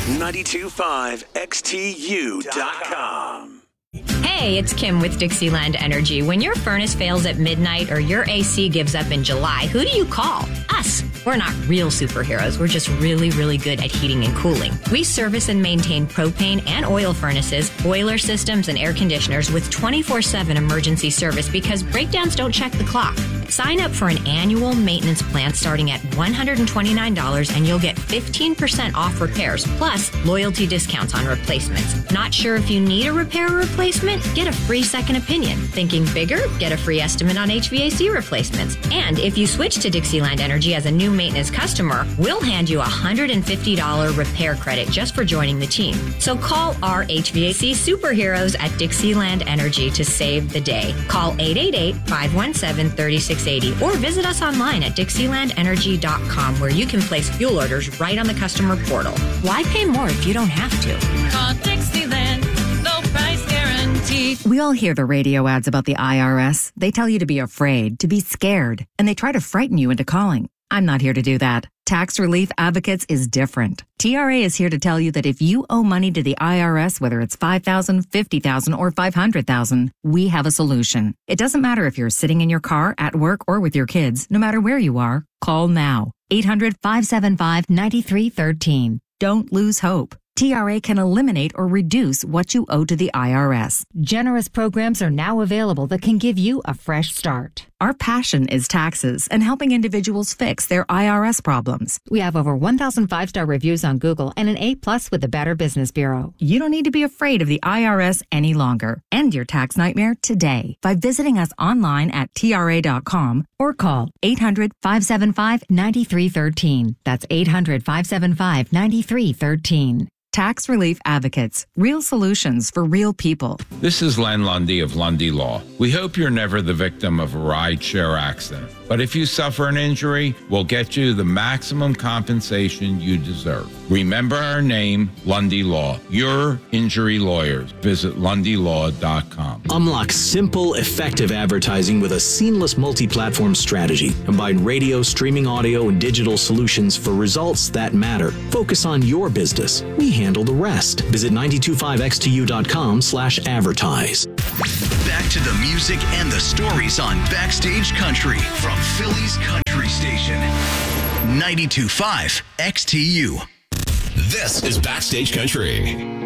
925 XTU.com. Hey, it's Kim with Dixieland Energy. When your furnace fails at midnight or your AC gives up in July, who do you call? Us. We're not real superheroes. We're just really, really good at heating and cooling. We service and maintain propane and oil furnaces, boiler systems, and air conditioners with 24/7 emergency service because breakdowns don't check the clock. Sign up for an annual maintenance plan starting at $129 and you'll get 15% off repairs, plus loyalty discounts on replacements. Not sure if you need a repair or replacement? Get a free second opinion. Thinking bigger? Get a free estimate on HVAC replacements. And if you switch to Dixieland Energy as a new maintenance customer, we'll hand you a $150 repair credit just for joining the team. So call our HVAC superheroes at Dixieland Energy to save the day. Call 888-517-3680 or visit us online at DixielandEnergy.com where you can place fuel orders right on the customer portal. Why pay more if you don't have to? Call Dixieland, low price guarantee. We all hear the radio ads about the IRS. They tell you to be afraid, to be scared, and they try to frighten you into calling. I'm not here to do that. Tax Relief Advocates is different. TRA is here to tell you that if you owe money to the IRS, whether it's $5,000, $50,000, or $500,000, we have a solution. It doesn't matter if you're sitting in your car, at work, or with your kids. No matter where you are, call now. 800-575-9313. Don't lose hope. TRA can eliminate or reduce what you owe to the IRS. Generous programs are now available that can give you a fresh start. Our passion is taxes and helping individuals fix their IRS problems. We have over 1,000 5-star reviews on Google and an A+ with the Better Business Bureau. You don't need to be afraid of the IRS any longer. End your tax nightmare today by visiting us online at TRA.com or call 800-575-9313. That's 800-575-9313. Tax Relief Advocates. Real solutions for real people. This is Len Lundy of Lundy Law. We hope you're never the victim of a ride-share accident. But if you suffer an injury, we'll get you the maximum compensation you deserve. Remember our name, Lundy Law. Your injury lawyers. Visit LundyLaw.com. Unlock simple, effective advertising with a seamless multi-platform strategy. Combine radio, streaming audio, and digital solutions for results that matter. Focus on your business. We handle the rest. Visit 925xtu.com/advertise. Back to the music and the stories on Backstage Country from Philly's Country Station. 92.5 XTU. This is Backstage Country.